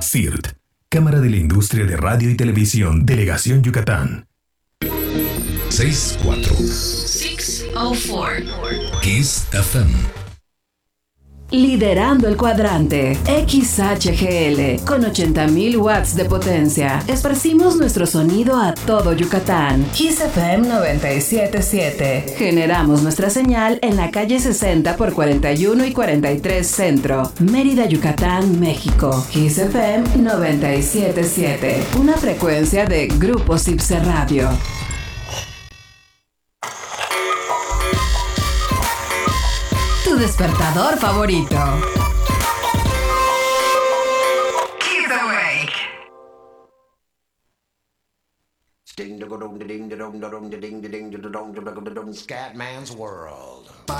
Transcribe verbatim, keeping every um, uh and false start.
C I R T, Cámara de la Industria de Radio y Televisión, Delegación Yucatán. sesenta y cuatro. seiscientos cuatro. Kiss F M. Liderando el cuadrante, X H G L, con ochenta mil watts de potencia. Esparcimos nuestro sonido a todo Yucatán. Kiss F M noventa y siete punto siete. Generamos nuestra señal en la calle sesenta por cuarenta y uno y cuarenta y tres Centro, Mérida, Yucatán, México. Kiss F M noventa y siete punto siete. Una frecuencia de Grupo Cipse Radio. Tu despertador favorito. Keep awake. Scatman's World.